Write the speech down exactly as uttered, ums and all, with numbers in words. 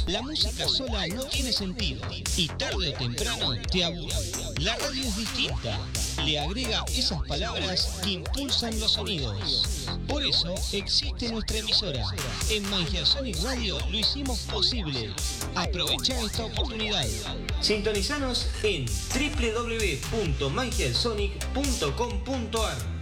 La música sola no tiene sentido y tarde o temprano te aburre. La radio es distinta, le agrega esas palabras que impulsan los sonidos. Por eso existe nuestra emisora. En Mangiasonic Radio lo hicimos posible. Aprovechá esta oportunidad. Sintonizanos en doble u doble u doble u punto mangiasonic punto com punto a r.